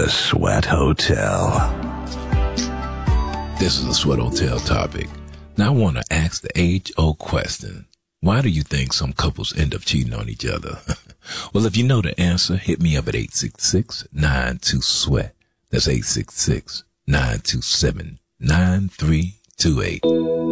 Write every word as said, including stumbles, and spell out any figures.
The Sweat Hotel. This is a Sweat Hotel topic. Now I want to ask the age-old question. Why do you think some couples end up cheating on each other? Well, if you know the answer, hit me up at eight six six, nine two, S W E T. That's eight six six, nine two seven, nine three two eight.